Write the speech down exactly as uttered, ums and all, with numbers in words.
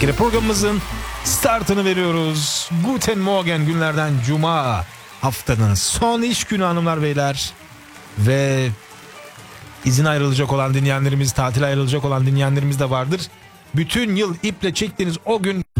Yine programımızın startını veriyoruz. Guten Morgen, günlerden Cuma, haftanın son iş günü hanımlar beyler. Ve izin ayrılacak olan dinleyenlerimiz, tatil ayrılacak olan dinleyenlerimiz de vardır. Bütün yıl iple çektiğiniz o gün